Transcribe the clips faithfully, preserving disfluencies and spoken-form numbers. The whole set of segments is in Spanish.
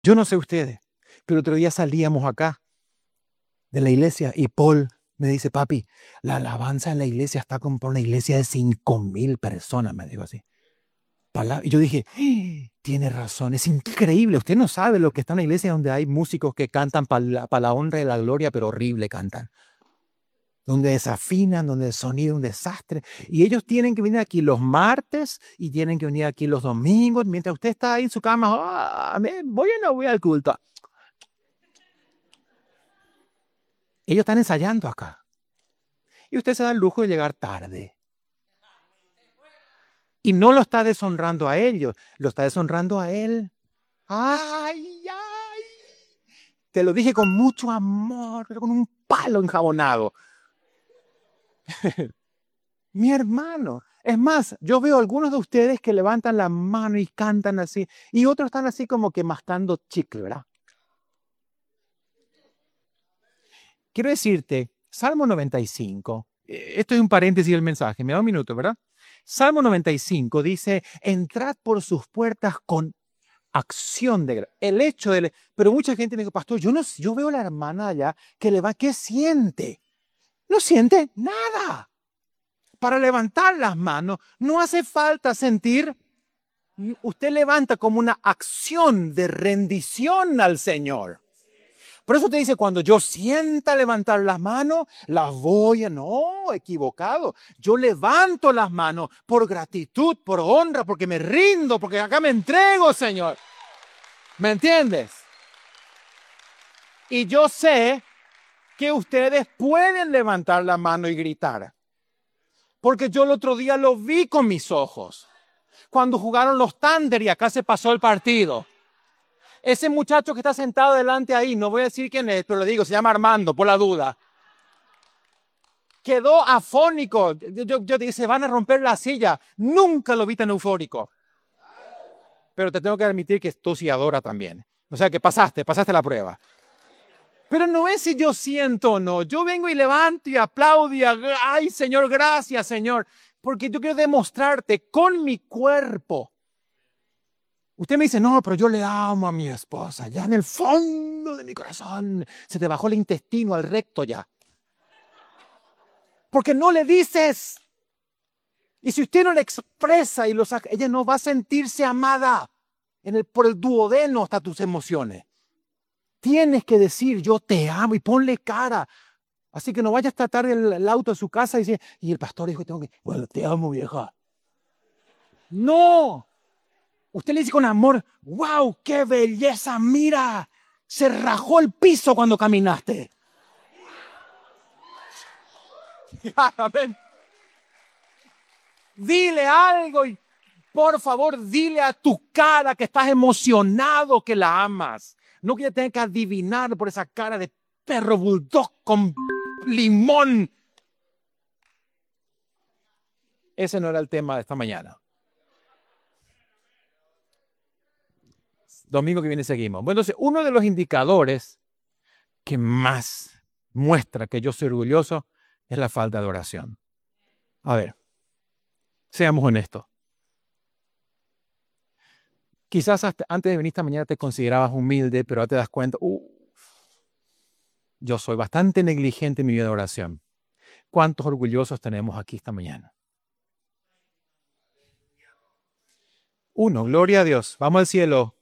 Yo no sé ustedes, pero otro día salíamos acá de la iglesia y Paul me dice, papi, la alabanza en la iglesia está como para una iglesia de cinco mil personas, me dijo así. Pala- Y yo dije, "Ah, tiene razón, es increíble. Usted no sabe lo que está en una iglesia donde hay músicos que cantan para la, pa la honra y la gloria, pero horrible cantan. Donde desafinan, donde el sonido es un desastre. Y ellos tienen que venir aquí los martes y tienen que venir aquí los domingos, mientras usted está ahí en su cama, ah, me- voy o no voy al culto. Ellos están ensayando acá. Y usted se da el lujo de llegar tarde. Y no lo está deshonrando a ellos, lo está deshonrando a él. Ay, ay. Te lo dije con mucho amor, pero con un palo enjabonado. Mi hermano. Es más, yo veo algunos de ustedes que levantan la mano y cantan así, y otros están así como que mascando chicle, ¿verdad? Quiero decirte, Salmo noventa y cinco, eh, esto es un paréntesis del mensaje, me da un minuto, ¿verdad? Salmo noventa y cinco dice, entrad por sus puertas con acción de gra-". El hecho de, pero mucha gente me dijo, pastor, yo no, yo veo a la hermana allá que le va, ¿qué siente? No siente nada. Para levantar las manos no hace falta sentir. Usted levanta como una acción de rendición al Señor. Por eso te dice, cuando yo sienta levantar las manos, las voy a... No, equivocado. Yo levanto las manos por gratitud, por honra, porque me rindo, porque acá me entrego, Señor. ¿Me entiendes? Y yo sé que ustedes pueden levantar la mano y gritar. Porque yo el otro día lo vi con mis ojos. Cuando jugaron los Thunder y acá se pasó el partido. Ese muchacho que está sentado delante ahí, no voy a decir quién es, pero le digo, se llama Armando, por la duda. Quedó afónico. Yo, yo, yo dije, se van a romper la silla. Nunca lo vi tan eufórico. Pero te tengo que admitir que es tosiadora también. O sea que pasaste, pasaste la prueba. Pero no es si yo siento o no. Yo vengo y levanto y aplaudo y, ay, Señor, gracias, Señor. Porque yo quiero demostrarte con mi cuerpo. Usted me dice, no, pero yo le amo a mi esposa. Ya en el fondo de mi corazón se te bajó el intestino al recto ya. Porque no le dices. Y si usted no le expresa y lo saca, ella no va a sentirse amada. En el, por el duodeno hasta tus emociones. Tienes que decir, yo te amo y ponle cara. Así que no vayas a tratar el, el auto de su casa y decir, y el pastor dijo, tengo que, bueno, te amo, vieja. No. Usted le dice con amor, wow, qué belleza, mira. Se rajó el piso cuando caminaste. Amén. Dile algo y por favor dile a tu cara que estás emocionado que la amas. No que tenga que adivinar por esa cara de perro bulldog con limón. Ese no era el tema de esta mañana. Domingo que viene seguimos. Bueno, entonces, uno de los indicadores que más muestra que yo soy orgulloso es la falta de oración. A ver, seamos honestos. Quizás hasta antes de venir esta mañana te considerabas humilde, pero ahora te das cuenta, uh, yo soy bastante negligente en mi vida de oración. ¿Cuántos orgullosos tenemos aquí esta mañana? Uno, gloria a Dios. Vamos al cielo.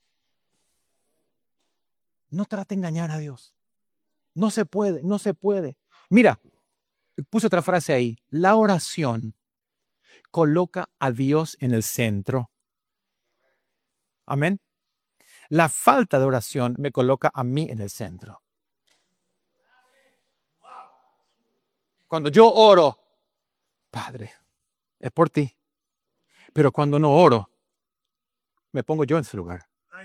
No trate de engañar a Dios. No se puede, no se puede. Mira, puse otra frase ahí. La oración coloca a Dios en el centro. Amén. La falta de oración me coloca a mí en el centro. Cuando yo oro, Padre, es por ti. Pero cuando no oro, me pongo yo en su lugar.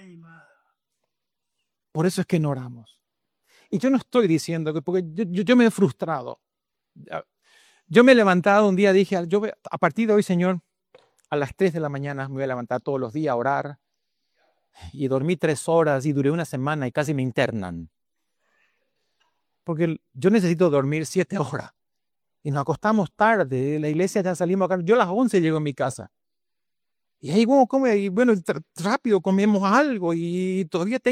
Por eso es que no oramos. Y yo no estoy diciendo que, porque yo, yo, yo me he frustrado. Yo me he levantado un día, dije, yo a partir de hoy, Señor, a las tres de la mañana me voy a levantar todos los días a orar. Y dormí tres horas y duré una semana y casi me internan. Porque yo necesito dormir siete horas. Y nos acostamos tarde. De la iglesia ya salimos acá. Yo a las once llego a mi casa. Y ahí, bueno, come, y bueno, tra- rápido comemos algo y todavía